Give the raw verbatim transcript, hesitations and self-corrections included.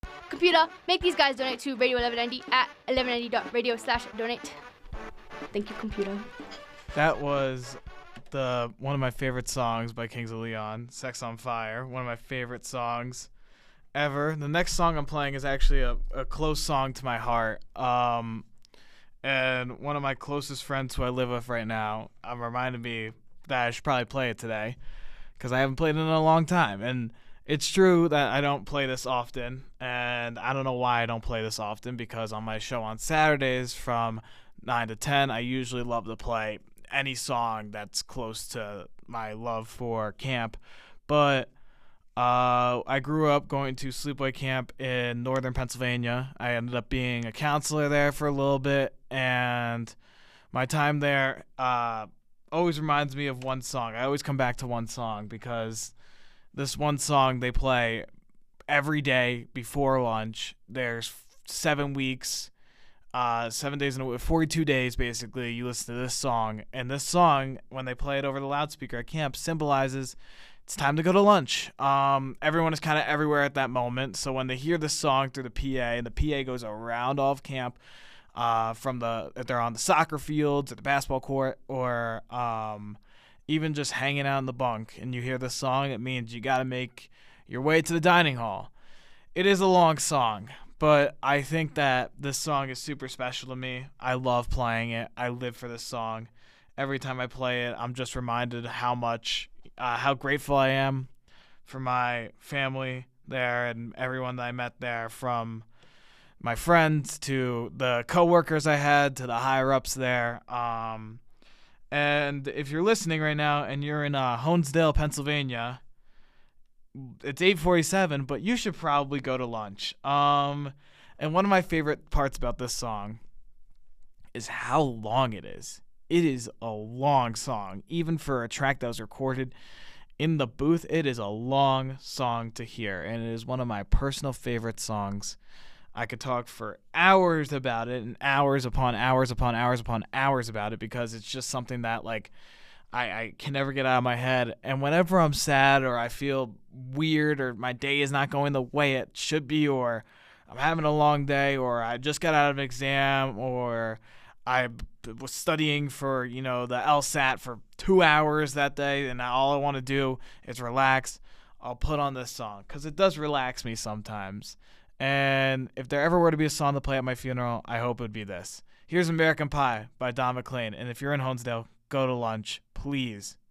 Computer, make these guys donate to Radio eleven ninety at eleven ninety dot radio slash donate. Thank you, computer. That was the one of my favorite songs by Kings of Leon, Sex on Fire. One of my favorite songs ever. The next song I'm playing is actually a, a close song to my heart. Um, and one of my closest friends who I live with right now um, reminded me that I should probably play it today because I haven't played it in a long time. And it's true that I don't play this often, and I don't know why I don't play this often, because on my show on Saturdays from nine to ten, I usually love to play any song that's close to my love for camp. But uh, I grew up going to sleepaway camp in northern Pennsylvania. I ended up being a counselor there for a little bit, and my time there uh, always reminds me of one song. I always come back to one song because this one song they play every day before lunch. There's seven weeks, uh, seven days in a week, forty-two days basically. You listen to this song, and this song, when they play it over the loudspeaker at camp, symbolizes it's time to go to lunch. Um, everyone is kind of everywhere at that moment, so when they hear this song through the P A, and the P A goes around all of camp, uh, from the if they're on the soccer fields, at the basketball court, or um. even just hanging out in the bunk, and you hear this song, it means you got to make your way to the dining hall. It is a long song, but I think that this song is super special to me. I love playing it. I live for this song. Every time I play it, I'm just reminded how much, uh, how grateful I am for my family there and everyone that I met there, from my friends to the coworkers I had to the higher-ups there. Um... And if you're listening right now and you're in uh, Honesdale, Pennsylvania, it's eight forty-seven, but you should probably go to lunch. Um, and one of my favorite parts about this song is how long it is. It is a long song. Even for a track that was recorded in the booth, it is a long song to hear. And it is one of my personal favorite songs. I could talk for hours about it, and hours upon hours upon hours upon hours about it, because it's just something that, like, I, I can never get out of my head. And whenever I'm sad, or I feel weird, or my day is not going the way it should be, or I'm having a long day, or I just got out of an exam, or I was studying for, you know, the LSAT for two hours that day, and all I want to do is relax, I'll put on this song, because it does relax me sometimes. And if there ever were to be a song to play at my funeral, I hope it would be this. Here's American Pie by Don McLean. And if you're in Honesdale, go to lunch, please.